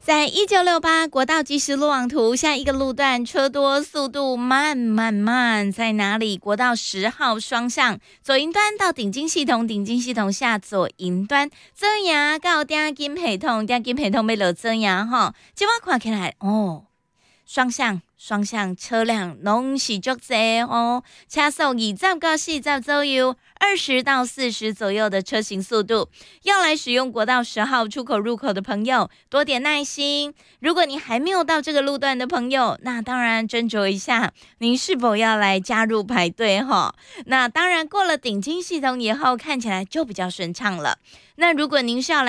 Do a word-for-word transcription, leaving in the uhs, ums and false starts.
在一九六八国道即时路网图，下一个路段车多，速度慢慢慢，在哪里？国道十号双向左营端到顶金系统，顶金系统下左营端，左营到顶金系统，顶金系统要落左营吼。这我看起来哦，双向双向车辆拢是足多哦，车速二十到四十左右。二十到四十左右的车行速度，要来使用国道十号出口入口的朋友，多点耐心。如果你还没有到这个路段的朋友，那当然斟酌一下，您是否要来加入排队哈？那当然过了顶金系统以后，看起来就比较顺畅了。那如果您是要来